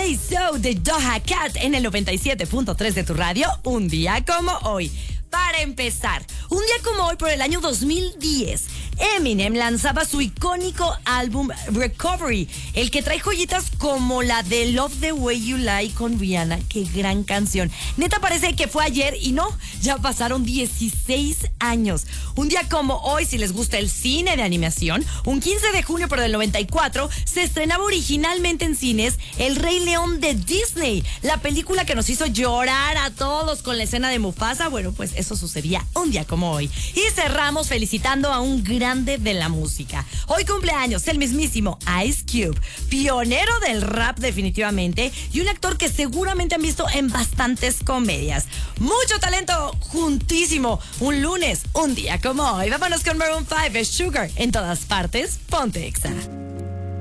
Say So de Doja Cat en el 97.3 de tu radio, un día como hoy. Para empezar, un día como hoy por el año 2010, Eminem lanzaba su icónico álbum Recovery, el que trae joyitas como la de Love the Way You Lie con Rihanna. ¡Qué gran canción! Neta parece que fue ayer y no, ya pasaron 16 años. Un día como hoy, si les gusta el cine de animación, un 15 de junio pero del 94, se estrenaba originalmente en cines El Rey León de Disney, la película que nos hizo llorar a todos con la escena de Mufasa. Bueno, pues eso sucedía un día como hoy. Y cerramos felicitando a un grande de la música. Hoy cumpleaños el mismísimo Ice Cube, pionero del rap definitivamente, y un actor que seguramente han visto en bastantes comedias. Mucho talento juntísimo. Un lunes, un día como hoy. Vámonos con Maroon 5, Sugar. En todas partes, ponte Exa.